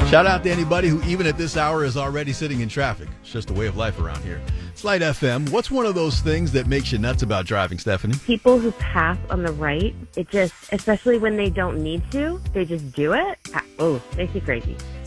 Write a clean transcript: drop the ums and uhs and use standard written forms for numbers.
Shout out to anybody who, even at this hour, is already sitting in traffic. It's just a way of life around here. Slide FM, what's one of those things that makes you nuts about driving, Stephanie? People who pass on the right, it just, especially when they don't need to, they just do it. Oh, makes me crazy.